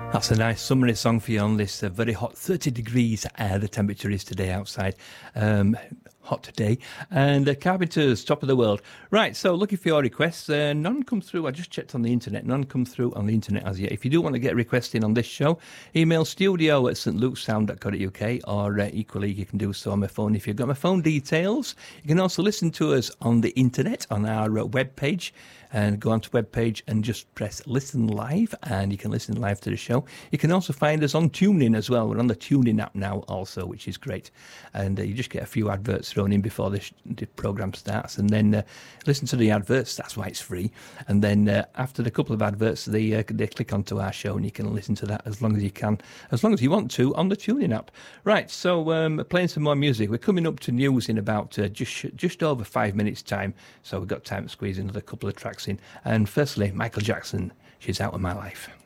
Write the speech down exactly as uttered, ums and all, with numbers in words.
That's a nice summery song for you on this uh, very hot thirty degrees air. The temperature is today outside. Um, hot today. And uh, Carpenters, Top of the World. Right, so looking for your requests. Uh, none come through. I just checked on the internet. None come through on the internet as yet. If you do want to get a request in on this show, email studio at st luke's sound dot co dot uk, or uh, equally you can do so on my phone. If you've got my phone details, you can also listen to us on the internet on our uh, webpage. And go onto the webpage and just press listen live, and you can listen live to the show. You can also find us on TuneIn as well. We're on the TuneIn app now also, which is great. And uh, you just get a few adverts thrown in before the, sh- the program starts, and then uh, listen to the adverts. That's why it's free. And then uh, after the couple of adverts, they uh, they click onto our show, and you can listen to that as long as you can, as long as you want to, on the TuneIn app. Right, so um, playing some more music. We're coming up to news in about uh, just just over five minutes' time, so we've got time to squeeze another couple of tracks in. And firstly, Michael Jackson, She's Out of My Life.